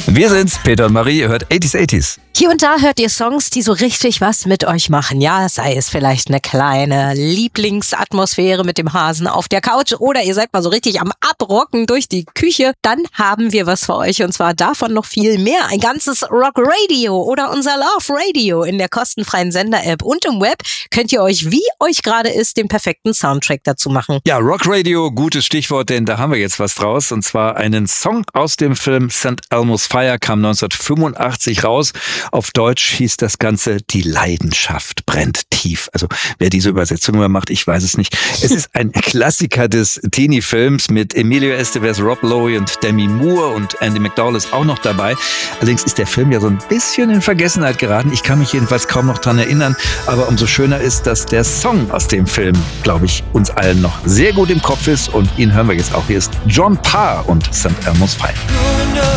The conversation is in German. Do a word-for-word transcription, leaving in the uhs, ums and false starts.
Wir sind's, Peter und Marie, ihr hört achtziger achtziger. Hier und da hört ihr Songs, die so richtig was mit euch machen. Ja, sei es vielleicht eine kleine Lieblingsatmosphäre mit dem Hasen auf der Couch oder ihr seid mal so richtig am Abrocken durch die Küche. Dann haben wir was für euch und zwar davon noch viel mehr. Ein ganzes Rock Radio oder unser Love Radio in der kostenfreien Sender-App und im Web könnt ihr euch, wie euch gerade ist, den perfekten Soundtrack dazu machen. Ja, Rock Radio, gutes Stichwort, denn da haben wir jetzt was draus und zwar einen Song aus dem Film Saint Elmo's Fire, kam neunzehnhundertfünfundachtzig raus. Auf Deutsch hieß das Ganze Die Leidenschaft brennt tief. Also wer diese Übersetzung immer macht, ich weiß es nicht. Es ist ein Klassiker des Teenie-Films mit Emilio Estevez, Rob Lowe und Demi Moore und Andy McDowell ist auch noch dabei. Allerdings ist der Film ja so ein bisschen in Vergessenheit geraten. Ich kann mich jedenfalls kaum noch dran erinnern. Aber umso schöner ist, dass der Song aus dem Film, glaube ich, uns allen noch sehr gut im Kopf ist. Und ihn hören wir jetzt auch. Hier ist John Parr und Saint Elmo's Fire.